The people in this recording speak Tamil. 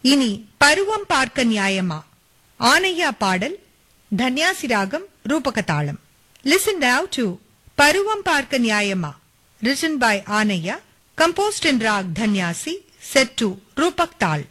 இனி பருவம் பார்க்க நியாயமா ஆனையா பாடல் தன்யாசி ராகம் ரூபகதாளம். Listen now to பருவம் பார்க்க நியாயமா written by Anaya, composed in rag Dhanyasi, set to Rupak Tal.